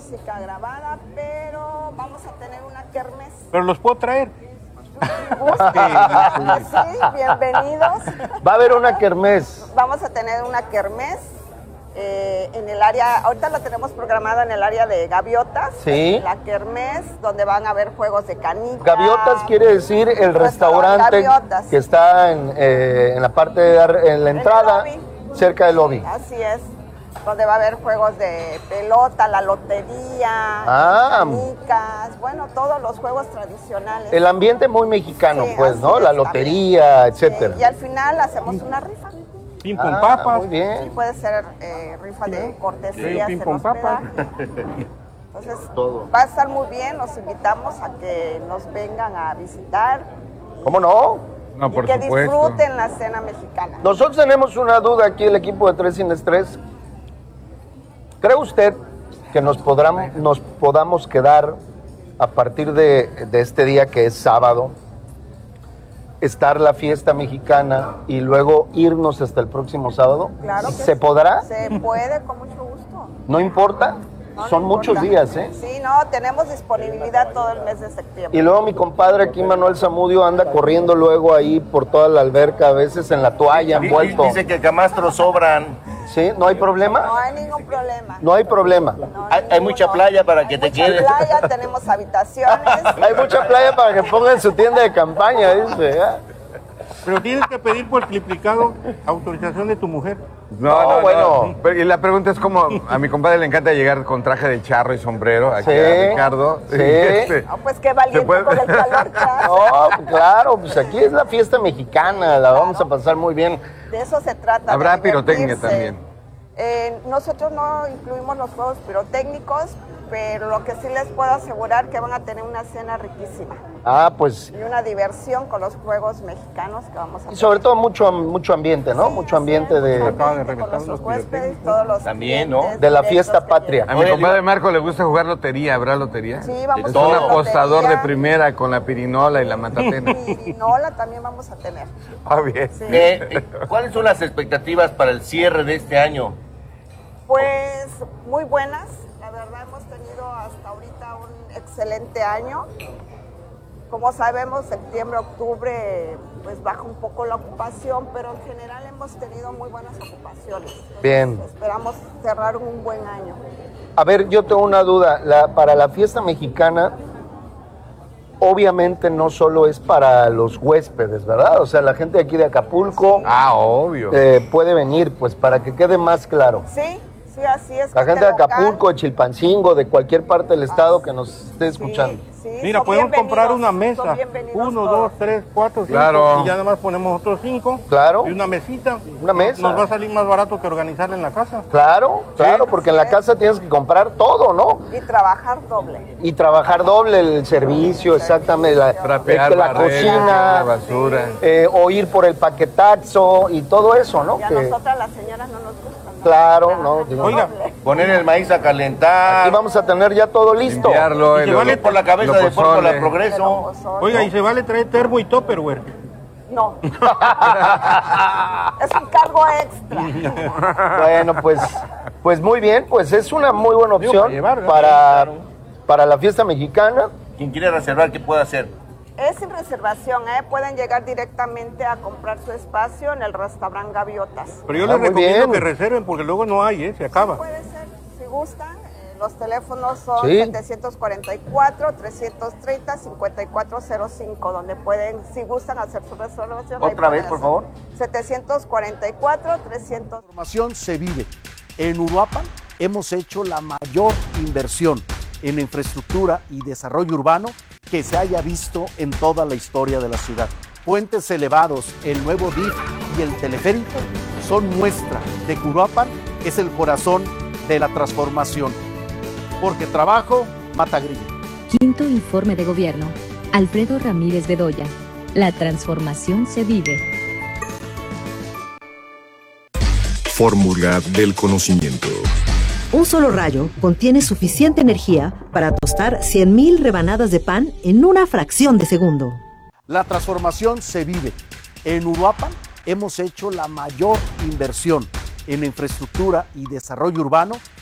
música grabada, pero vamos a tener una kermés. ¿Pero los puedo traer? Sí, bienvenidos. Va a haber una kermés. Vamos a tener una kermés en el área, ahorita la tenemos programada en el área de Gaviotas. Sí. La kermés, donde van a haber juegos de canica. Gaviotas quiere decir el restaurante Gaviotas. que está en la parte en la entrada, cerca del lobby. Así es. Donde va a haber juegos de pelota, la lotería, canicas, bueno, todos los juegos tradicionales. El ambiente muy mexicano, Sí, pues, ¿no? así La es, lotería, etcétera. Y al final hacemos una rifa. Pim pum papas. Muy bien. Sí, puede ser rifa de cortesías pim en pum papas. hospedaje. Entonces, Todo. va a estar muy bien, los invitamos a que nos vengan a visitar ¿Cómo no? No, y por que supuesto. disfruten la cena mexicana. Nosotros tenemos una duda aquí, el equipo de Tres Sin Estrés. ¿Cree usted que nos podamos quedar a partir de este día, que es sábado, estar la fiesta mexicana y luego irnos hasta el próximo sábado? Claro que ¿Se sí. podrá? Se puede, con mucho gusto. ¿No importa? No, Son no muchos importa. días, ¿eh? Sí, no, tenemos disponibilidad todo el mes de septiembre. Y luego mi compadre aquí, Manuel Zamudio, anda corriendo luego ahí por toda la alberca, a veces en la toalla envuelto. Dice que camastros sobran. ¿Sí? ¿No hay No problema? hay ningún problema. No hay problema. No, Hay ninguno. mucha playa para que Hay te mucha quedes. playa, tenemos habitaciones. Hay mucha playa para que pongan su tienda de campaña, dice. ¿eh? Pero tienes que pedir por triplicado autorización de tu mujer. No, bueno. Pero, y la pregunta es como, a mi compadre le encanta llegar con traje de charro y sombrero, aquí Sí, a Ricardo. sí. Y No, pues qué valiente puede- con el calor que hace. No, claro, pues aquí es la fiesta mexicana, la vamos a pasar muy bien. De eso se trata. Habrá de pirotecnia divertirse. también. Nosotros no incluimos los juegos pirotécnicos, pero lo que sí les puedo asegurar que van a tener una cena riquísima Ah, pues, y una diversión con los juegos mexicanos que vamos a y tener. sobre todo mucho ambiente, ¿no? Sí, mucho así ambiente es, de... mucho Acaban de ambiente con reventar nuestros los huéspedes, pirotécnicos. todos los También, ¿no? clientes De la directos fiesta que patria. A vienen. mi compadre Marco le gusta jugar lotería, ¿habrá lotería? Sí, vamos Es a un tener apostador de lotería. primera con la pirinola y la matatena. Y Nola también vamos a tener. Ah, bien. Sí. ¿Cuáles son las expectativas para el cierre de este año? Pues muy buenas, la verdad hemos tenido hasta ahorita un excelente año. Como sabemos, septiembre, octubre, pues baja un poco la ocupación, pero en general hemos tenido muy buenas ocupaciones. Entonces, Bien. esperamos cerrar un buen año. A ver, yo tengo una duda. Para la fiesta mexicana, obviamente no solo es para los huéspedes, ¿verdad? O sea, la gente de aquí de Acapulco Ah, obvio. puede venir, pues para que quede más claro. Sí, sí, así es. La gente de local. Acapulco, de Chilpancingo, de cualquier parte del estado que nos esté escuchando. Sí, Mira, son podemos comprar bienvenidos, una son mesa. bienvenidos 1, todos. 2, 3, 4, 5. Claro. Y ya nada más ponemos otros 5. Claro. Y una mesita. Una mesa. Nos va a salir más barato que organizarla en la casa. Claro, porque en la casa tienes que comprar todo, ¿no? Y trabajar doble. Y trabajar doble el servicio, exactamente, Trapear, la barrer, cocina, la basura. o ir por el paquetazo y todo eso, ¿no? Y a Que- nosotras las señoras no nos gustan. ¿no? Claro, no, digo, Oiga, Poner el maíz a calentar. aquí vamos a tener ya todo listo. Limpiarlo. Y el- que vale Por la cabeza lo de por la pozole. Pero, progreso. pues, son- oiga, y se vale traer termo y topperware. No. Es un cargo extra. Bueno, pues muy bien, pues es una muy buena Digo, opción para llevar, ¿no? para la fiesta mexicana. Quien quiere reservar, ¿qué puede hacer? Es sin reservación, ¿eh? Pueden llegar directamente a comprar su espacio en el restaurante Gaviotas. Pero yo Ah, les muy recomiendo bien. que reserven porque luego no hay, se acaba. Puede ser, si gustan. Los teléfonos son Sí. 744-330-5405, donde pueden, si gustan, hacer su reservación. ahí Otra vez, pueden por hacer. favor. 744-300. Transformación se vive. En Uruapan hemos hecho la mayor inversión en infraestructura y desarrollo urbano que se haya visto en toda la historia de la ciudad. Puentes elevados, el nuevo DIF y el teleférico son muestra de que Uruapan es el corazón de la transformación. Porque trabajo mata grillo. Quinto informe de gobierno. Alfredo Ramírez Bedoya. La transformación se vive. Fórmula del conocimiento. Un solo rayo contiene suficiente energía para tostar 100,000 rebanadas de pan en una fracción de segundo. La transformación se vive. En Uruapan hemos hecho la mayor inversión en infraestructura y desarrollo urbano